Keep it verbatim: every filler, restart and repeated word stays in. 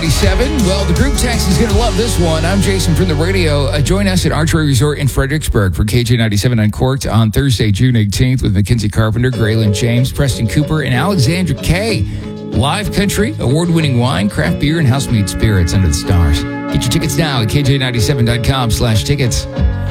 ninety-seven. Well, the group text is going to love this one. I'm Jason from the radio. Uh, join us at Archery Resort in Fredericksburg for K J ninety-seven Uncorked on Thursday, June eighteenth with Mackenzie Carpenter, Graylin James, Preston Cooper, and Alexandra Kay. Live country, award-winning wine, craft beer, and house-made spirits under the stars. Get your tickets now at K J ninety-seven dot com slash tickets.